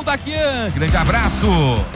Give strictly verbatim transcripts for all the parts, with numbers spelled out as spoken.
João Daquian, grande abraço.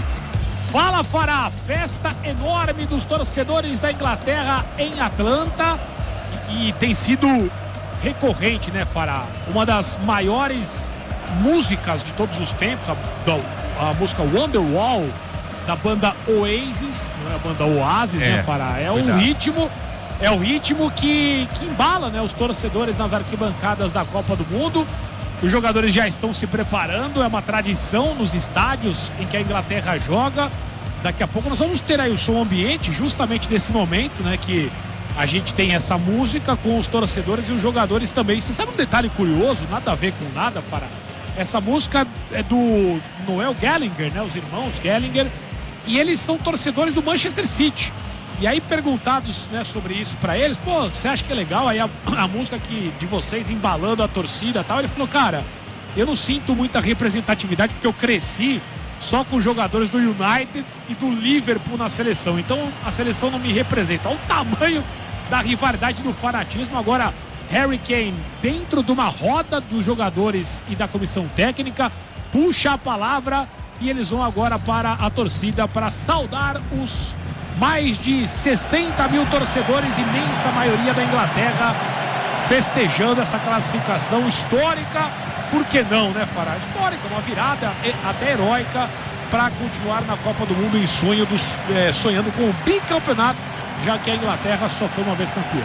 Fala, Fará, festa enorme dos torcedores da Inglaterra em Atlanta e, e tem sido recorrente, né, Fará? Uma das maiores músicas de todos os tempos, a, a, a música Wonderwall da banda Oasis, não é a banda Oasis, é, né, Fará? É um ritmo, é um ritmo que, que embala, né, os torcedores nas arquibancadas da Copa do Mundo. Os jogadores já estão se preparando, é uma tradição nos estádios em que a Inglaterra joga. Daqui a pouco nós vamos ter aí o som ambiente, justamente nesse momento, né, que a gente tem essa música com os torcedores e os jogadores também. Você sabe um detalhe curioso, nada a ver com nada, Fará? Essa música é do Noel Gallagher, né, os irmãos Gallagher, e eles são torcedores do Manchester City. E aí, perguntados, né, sobre isso pra eles, pô, você acha que é legal aí a, a música aqui de vocês embalando a torcida e tal? Ele falou, cara, eu não sinto muita representatividade porque eu cresci só com jogadores do United e do Liverpool na seleção. Então a seleção não me representa. Olha o tamanho da rivalidade, do fanatismo. Agora, Harry Kane, dentro de uma roda dos jogadores e da comissão técnica, puxa a palavra e eles vão agora para a torcida para saudar os mais de sessenta mil torcedores, imensa maioria da Inglaterra, festejando essa classificação histórica. Por que não, né, Fará? Histórica, uma virada até heróica para continuar na Copa do Mundo em sonho dos, é, sonhando com o bicampeonato, já que a Inglaterra só foi uma vez campeã.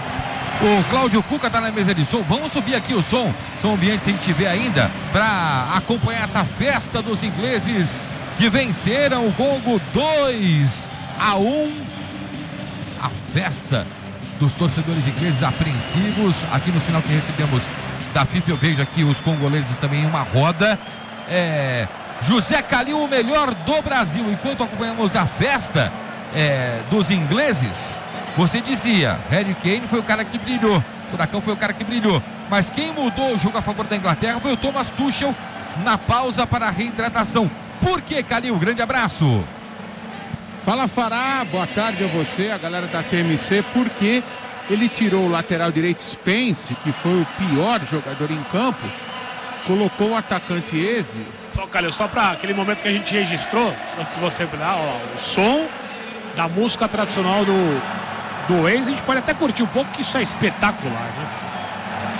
O Cláudio Cuca tá na mesa de som. Vamos subir aqui o som, som ambiente, se a gente vê ainda, para acompanhar essa festa dos ingleses que venceram o Congo dois a um. A festa dos torcedores ingleses apreensivos. Aqui no final que recebemos da FIFA, eu vejo aqui os congoleses também em uma roda. É, José Calil, o melhor do Brasil. Enquanto acompanhamos a festa é, dos ingleses, você dizia, Harry Kane foi o cara que brilhou, o Furacão foi o cara que brilhou, mas quem mudou o jogo a favor da Inglaterra foi o Thomas Tuchel na pausa para a reidratação. Por que, Calil? Grande abraço. Fala, Fará, boa tarde a você, a galera da T M C. Porque ele tirou o lateral direito Spence, que foi o pior jogador em campo, colocou o atacante Eze. Só, Calil, só para aquele momento que a gente registrou, antes de você olhar, ó, o som da música tradicional do, do Eze, a gente pode até curtir um pouco, que isso é espetacular, né?